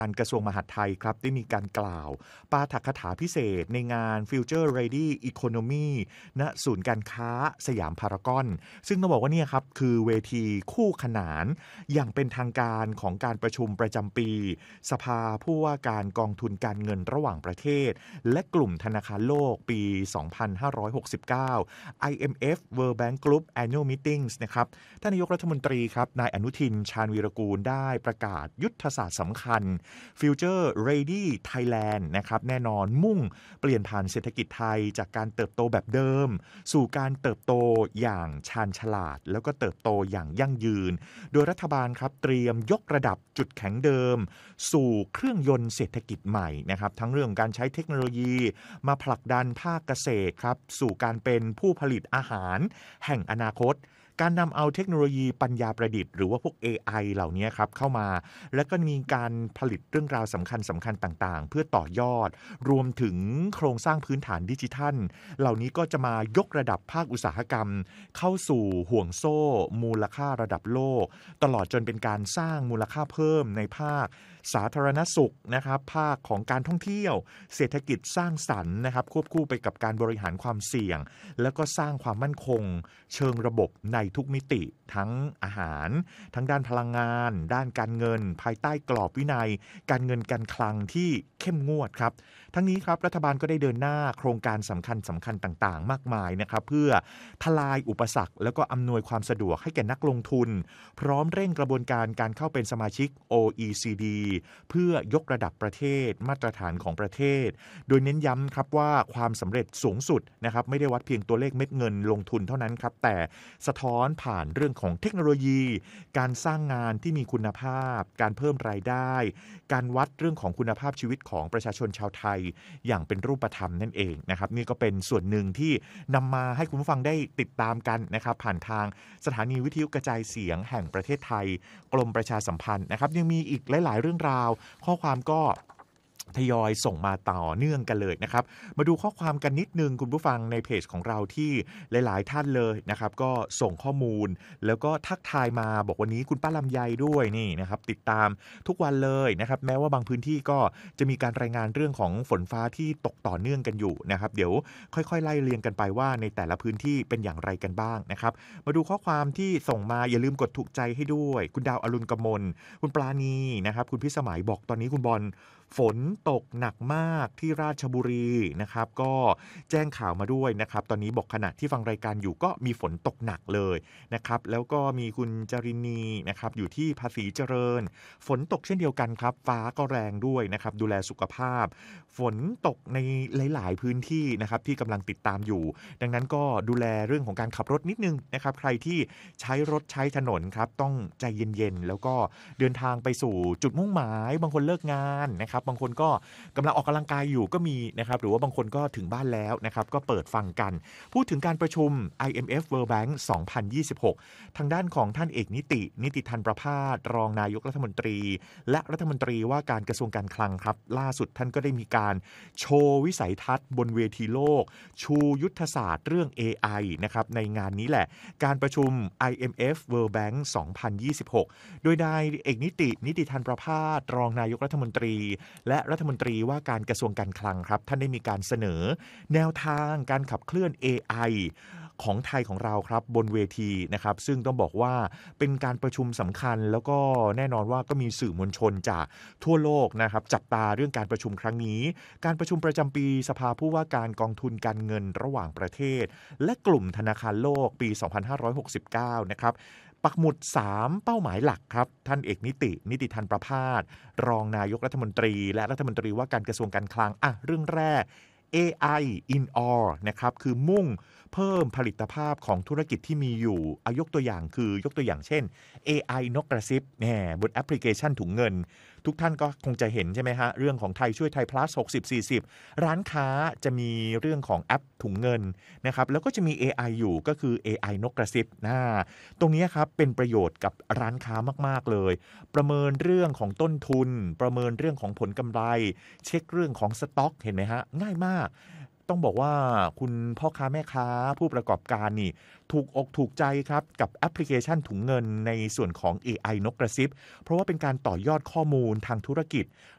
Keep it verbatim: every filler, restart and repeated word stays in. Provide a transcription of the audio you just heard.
การกระทรวงมหาดไทยครับได้มีการกล่าวปาฐกถาพิเศษในงาน Future Ready Economy ณศูนย์การค้าสยามพารากอนซึ่งต้องบอกว่าเนี่ยครับคือเวทีคู่ขนานอย่างเป็นทางการของการประชุมประจำปี สภาผู้ว่าการกองทุนการเงินระหว่างประเทศและกลุ่มธนาคารโลกปี สองพันห้าร้อยหกสิบเก้า ไอ เอ็ม เอฟ World Bank Group Annual Meetings นะครับท่านนายกรัฐมนตรีครับนายอนุทินชาญวีรกูลได้ประกาศยุทธศาสตร์สำคัญ Future Ready Thailand นะครับแน่นอนมุ่งเปลี่ยนผ่านเศรษฐกิจไทยจากการเติบโตแบบเดิมสู่การเติบโตอย่างชาญฉลาดแล้วก็เติบโตอย่างยั่งยืนโดยรัฐบาลครับเตรียมยกระดับจุดแข็งเดิมสู่เครื่องยนต์เศรษฐกิจใหม่นะครับทั้งเรื่องการใช้เทคโนโลยีมาผลักดันภาคเกษตรครับสู่การเป็นผู้ผลิตอาหารแห่งอนาคตการนำเอาเทคโนโลยีปัญญาประดิษฐ์หรือว่าพวก เอ ไอ เหล่านี้ครับเข้ามาแล้วก็มีการผลิตเรื่องราวสำคัญสำคัญต่างๆเพื่อต่อยอดรวมถึงโครงสร้างพื้นฐานดิจิทัลเหล่านี้ก็จะมายกระดับภาคอุตสาหกรรมเข้าสู่ห่วงโซ่มูลค่าระดับโลกตลอดจนเป็นการสร้างมูลค่าเพิ่มในภาคสาธารณสุขนะครับภาคของการท่องเที่ยวเศรษฐกิจสร้างสรรค์นะครับควบคู่ไปกับการบริหารความเสี่ยงแล้วก็สร้างความมั่นคงเชิงระบบในทุกมิติทั้งอาหารทั้งด้านพลังงานด้านการเงินภายใต้กรอบวินัยการเงินการคลังที่เข้มงวดครับทั้งนี้ครับรัฐบาลก็ได้เดินหน้าโครงการสำคัญสำคัญต่างๆมากมายนะครับเพื่อทลายอุปสรรคแล้วก็อำนวยความสะดวกให้แก่นักลงทุนพร้อมเร่งกระบวนการการเข้าเป็นสมาชิก โอ อี ซี ดี เพื่อยกระดับประเทศมาตรฐานของประเทศโดยเน้นย้ำครับว่าความสำเร็จสูงสุดนะครับไม่ได้วัดเพียงตัวเลขเม็ดเงินลงทุนเท่านั้นครับแต่สะท้อนผ่านเรื่องของเทคโนโลยีการสร้างงานที่มีคุณภาพการเพิ่มรายได้การวัดเรื่องของคุณภาพชีวิตของประชาชนชาวไทยอย่างเป็นรูปธรรมนั่นเองนะครับนี่ก็เป็นส่วนหนึ่งที่นำมาให้คุณผู้ฟังได้ติดตามกันนะครับผ่านทางสถานีวิทยุกระจายเสียงแห่งประเทศไทยกรมประชาสัมพันธ์นะครับยังมีอีกหลายๆเรื่องราวข้อความก็ทยอยส่งมาต่อเนื่องกันเลยนะครับมาดูข้อความกันนิดนึงคุณผู้ฟังในเพจของเราที่หลายๆท่านเลยนะครับก็ส่งข้อมูลแล้วก็ทักทายมาบอกวันนี้คุณป้าลำไยด้วยนี่นะครับติดตามทุกวันเลยนะครับแม้ว่าบางพื้นที่ก็จะมีการรายงานเรื่องของฝนฟ้าที่ตกต่อเนื่องกันอยู่นะครับเดี๋ยวค่อยๆไล่เรียงกันไปว่าในแต่ละพื้นที่เป็นอย่างไรกันบ้างนะครับมาดูข้อความที่ส่งมาอย่าลืมกดถูกใจให้ด้วยคุณดาวอรุณกมลคุณปราณีนะครับคุณพิสมัยบอกตอนนี้คุณบอลฝนตกหนักมากที่ราชบุรีนะครับก็แจ้งข่าวมาด้วยนะครับตอนนี้บอกขณะที่ฟังรายการอยู่ก็มีฝนตกหนักเลยนะครับแล้วก็มีคุณจรินีนะครับอยู่ที่ภาษีเจริญฝนตกเช่นเดียวกันครับฟ้าก็แรงด้วยนะครับดูแลสุขภาพฝนตกในหลายๆพื้นที่นะครับที่กำลังติดตามอยู่ดังนั้นก็ดูแลเรื่องของการขับรถนิดนึงนะครับใครที่ใช้รถใช้ถนนครับต้องใจเย็นๆแล้วก็เดินทางไปสู่จุดมุ่งหมายบางคนเลิกงานนะครับบางคนก็กำลังออกกำลังกายอยู่ก็มีนะครับหรือว่าบางคนก็ถึงบ้านแล้วนะครับก็เปิดฟังกันพูดถึงการประชุม ไอ เอ็ม เอฟ World Bank สองพันยี่สิบหกทางด้านของท่านเอกนิตินิติธันประภาสรองนายกรัฐมนตรีและรัฐมนตรีว่าการกระทรวงการคลังครับล่าสุดท่านก็ได้มีการโชว์วิสัยทัศน์บนเวทีโลกชูยุทธศาสตร์เรื่อง เอ ไอ นะครับในงานนี้แหละการประชุม ไอ เอ็ม เอฟ World Bank สองพันยี่สิบหกโดยนายเอกนิตินิติธันประภาสรองนายกรัฐมนตรีและรัฐมนตรีว่าการกระทรวงการคลังครับท่านได้มีการเสนอแนวทางการขับเคลื่อน เอ ไอ ของไทยของเราครับบนเวทีนะครับซึ่งต้องบอกว่าเป็นการประชุมสำคัญแล้วก็แน่นอนว่าก็มีสื่อมวลชนจากทั่วโลกนะครับจับตาเรื่องการประชุมครั้งนี้การประชุมประจำปีสภาผู้ว่าการกองทุนการเงินระหว่างประเทศและกลุ่มธนาคารโลกปีสองพันห้าร้อยหกสิบเก้านะครับปักหมุดสามเป้าหมายหลักครับท่านเอกนิตินิติธันประภาสรองนายกรัฐมนตรีและรัฐมนตรีว่าการกระทรวงการคลังอ่ะเรื่องแรก เอ ไอ in all นะครับคือมุ่งเพิ่มผลิตภาพของธุรกิจที่มีอยู่อายกตัวอย่างคือยกตัวอย่างเช่น เอ ไอ นกกระซิบแหมบนแอปพลิเคชันถุงเงินทุกท่านก็คงจะเห็นใช่ไหมฮะเรื่องของไทยช่วยไทย plus หกสิบ สี่สิบร้านค้าจะมีเรื่องของแอปถุงเงินนะครับแล้วก็จะมี เอ ไอ อยู่ก็คือ เอ ไอ นกกระซิบนะตรงนี้ครับเป็นประโยชน์กับร้านค้ามากๆเลยประเมินเรื่องของต้นทุนประเมินเรื่องของผลกำไรเช็คเรื่องของสต็อกเห็นไหมฮะง่ายมากต้องบอกว่าคุณพ่อค้าแม่ค้าผู้ประกอบการนี่ถูกอกถูกใจครับกับแอปพลิเคชันถุงเงินในส่วนของ เอ ไอ นกกระซิบเพราะว่าเป็นการต่อยอดข้อมูลทางธุรกิจ